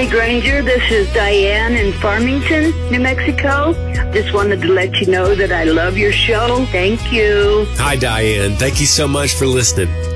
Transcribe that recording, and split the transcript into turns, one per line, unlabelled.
Hey, Granger, this is Diane in Farmington, New Mexico. Just wanted to let you know that I love your show. Thank you.
Hi, Diane. Thank you so much for listening.